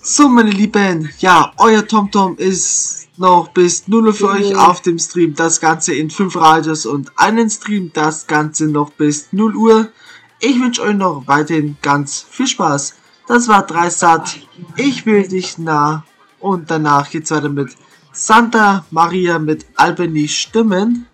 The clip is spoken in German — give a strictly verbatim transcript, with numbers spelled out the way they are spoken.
So, meine Lieben, ja, euer TomTom ist noch bis null Uhr für euch auf dem Stream. Das Ganze in fünf Radios und einen Stream. Das Ganze noch bis null Uhr. Ich wünsche euch noch weiterhin ganz viel Spaß. Das war Dreisat. Ich will dich nah. Und danach geht's weiter mit Santa Maria mit Albany Stimmen.